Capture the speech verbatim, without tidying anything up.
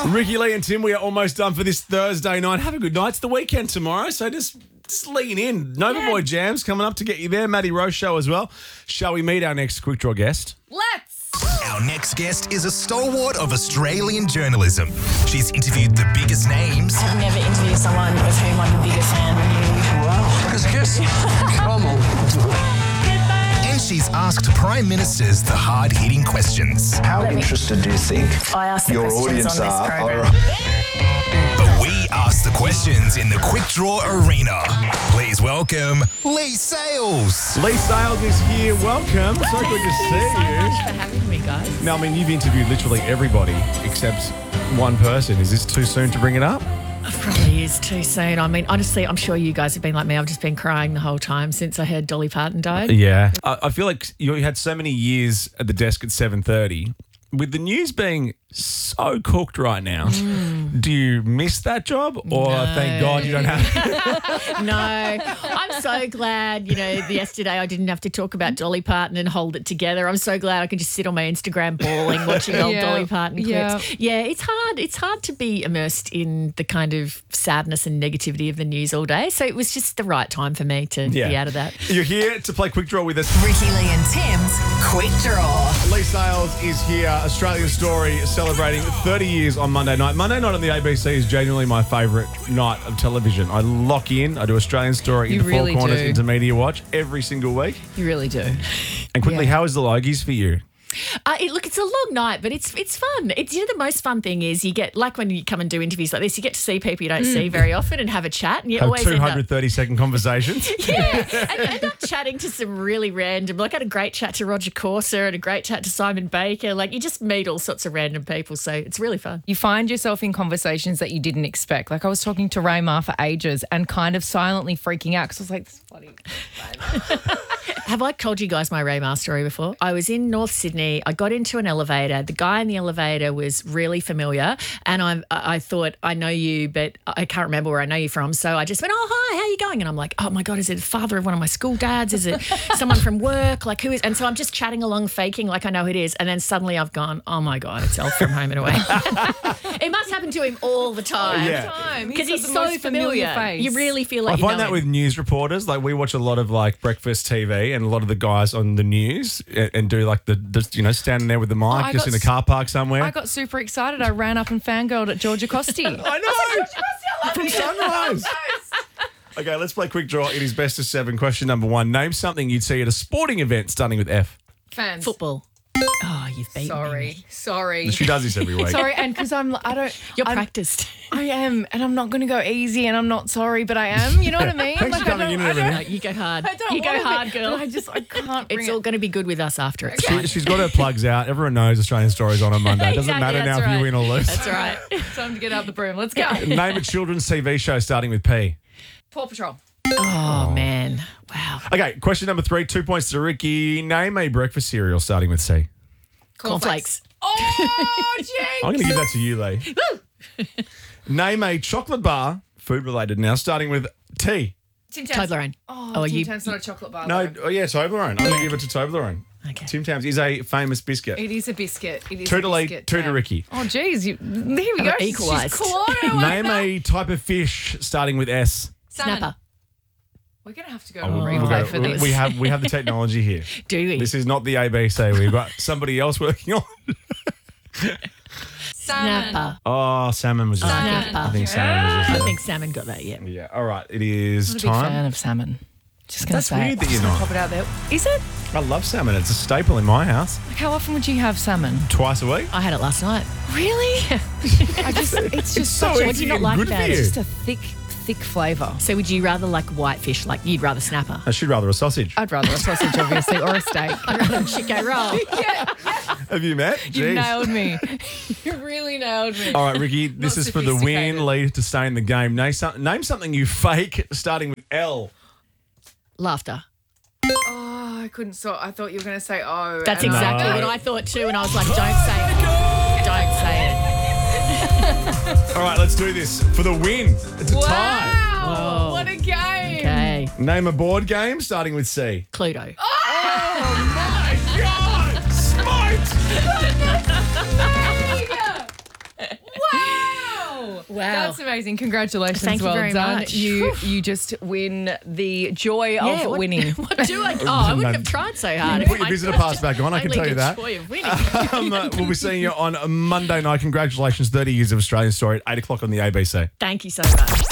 Ricky Lee and Tim, we are almost done for this Thursday night. Have a good night. It's the weekend tomorrow, so just, just lean in. Nova yeah. Boy Jams coming up to get you there. Maddie Rose show as well. Shall we meet our next Quick Draw guest? Let's. Our next guest is a stalwart of Australian journalism. She's interviewed the biggest names. I've never interviewed someone of whom I'm a bigger fan than you. Wow. Because guess, come on. And she's asked prime ministers the hard-hitting questions. How Let interested me, do you think I ask the your questions audience on this are? program. But we ask the questions in the Quick Draw arena. Please welcome Lee Sales. Lee Sales is here. Welcome. So good to see Thank you you. so much for having me, guys. Now, I mean, you've interviewed literally everybody except one person. Is this too soon to bring it up? It probably is too soon. I mean, honestly, I'm sure you guys have been like me. I've just been crying the whole time since I heard Dolly Parton died. Yeah. I, I feel like you had so many years at the desk at seven thirty. With the news being so cooked right now, mm. do you miss that job or no. thank God you don't have No. I'm so glad, you know, yesterday I didn't have to talk about Dolly Parton and hold it together. I'm so glad I can just sit on my Instagram bawling watching old yeah. Dolly Parton clips. Yeah. yeah, it's hard. It's hard to be immersed in the kind of sadness and negativity of the news all day. So it was just the right time for me to yeah. be out of that. You're here to play Quick Draw with us. Ricky Lee and Tim's Quick Draw. Lee Sales is here, Australian Story, celebrating thirty years on Monday night. Monday night on the A B C is genuinely my favourite night of television. I lock in, I do Australian Story You into really Four Corners do. into Media Watch every single week. You really do. And quickly, Yeah. how is the Logies for you? Uh, it, look, it's a long night, but it's it's fun. It's you know the most fun thing is you get like when you come and do interviews like this, you get to see people you don't see very often and have a chat, and you Have always two end up, hundred thirty second conversations. yeah, and you end up chatting to some really random. Like I had a great chat to Roger Corser and a great chat to Simon Baker. Like you just meet all sorts of random people, so it's really fun. You find yourself in conversations that you didn't expect. Like I was talking to Raymar for ages and kind of silently freaking out because I was like, this is bloody Have I told you guys my Raymar story before? I was in North Sydney. I got into an elevator. The guy in the elevator was really familiar, and I I thought, I know you, but I can't remember where I know you from. So I just went, oh, hi, how are you going? And I'm like, oh, my God, is it the father of one of my school dads? Is it someone from work? Like, who is? And so I'm just chatting along, faking like I know who it is. And then suddenly I've gone, oh, my God, it's Elf from Home and Away. It must happen to him all the time. Yeah. Because got he's the so most familiar. face. You really feel I like you find know that him. with news reporters. Like we watch a lot of like breakfast T V, and a lot of the guys on the news and, and do like the, the you know standing there with the mic I just got in a s- car park somewhere. I got super excited. I ran up and fangirled at Georgia Costi. I know. From Sunrise. Okay, let's play Quick Draw. It is best of seven. Question number one. Name something you'd see at a sporting event starting with F. Fans. Football. Oh, you've beaten Sorry. me. Sorry. She does this every week. Sorry, and because I'm, I don't. You're I'm, practiced. I am, and I'm not going to go easy, and I'm not sorry, but I am. You know what I mean? Thanks for I coming don't- in I and don't- everything. No, you go hard. I don't you go wanna be- hard, girl. but I just, I can't bring It's it. all going to be good with us after it. She, she's got her plugs out. Everyone knows Australian Stories on a Monday. It doesn't Exactly, matter now that's if you right. win or lose. That's right. Time to get out the broom. Let's go. Name a children's T V show starting with P. Paw Patrol. Oh, man. Wow. Okay, question number three. Two points to Ricky. Name a breakfast cereal starting with C. Cornflakes. Oh, jinx. I'm going to give that to you, Lee. Name a chocolate bar, food related now, starting with T. Tim Tams. Toblerone. Oh, Oh, Tim you- Tams not a chocolate bar. No, though. oh yeah, Toblerone. I'm going to give it to Toblerone. Okay. Tim Tams is a famous biscuit. It is a biscuit. It is Two a to Lee, biscuit. two to Tam. Ricky. Oh, geez. You, there we go. I've She's- equalised. She's clawed Name a type of fish starting with S. Salmon. Snapper. We're going to have to go Oh, to a we'll- we'll replay go- for we- this. we have we have the technology here. Do we? This is not the A B C. We've got somebody else working on it. Snapper. Oh, salmon was just Snapper. I think salmon was I just think salmon got that, yeah. Yeah. All right. It is I'm not a big time. fan of salmon. Just going to That's say weird it. that you're Just gonna not. Pop it out there. Is it? I love salmon. It's a staple in my house. Like, how often would you have salmon? Twice a week. I had it last night. Really? I just, it's just so such a, What do you not and like good about for it? you. just a thick, thick flavour. So would you rather like whitefish? Like you'd rather snapper? I should rather a sausage. I'd rather a sausage, obviously, or a steak. I'd rather a Chico roll. Have you met? You Jeez. nailed me. You really nailed me. All right, Ricky. This is for the win. sophisticated. Lead to stay in the game. Name, some, name something you fake starting with L. Laughter. Oh, I couldn't sort. I thought you were going to say oh. That's and I- exactly No. what I thought too, and I was like, don't say it. Don't say it. All right, let's do this for the win. It's a tie. Wow! What a game! Okay. Name a board game starting with C. Cluedo. Oh my God! Smite! Wow! Wow. That's amazing. Congratulations. Thank you well very done. much. You you just win the joy Yeah, of what- winning. What do I? Oh, I wouldn't have tried so hard. Put your visitor pass back on, I can Only tell you the that. joy of winning. Um, uh, we'll be seeing you on Monday night. Congratulations, thirty years of Australian Story at eight o'clock on the A B C. Thank you so much.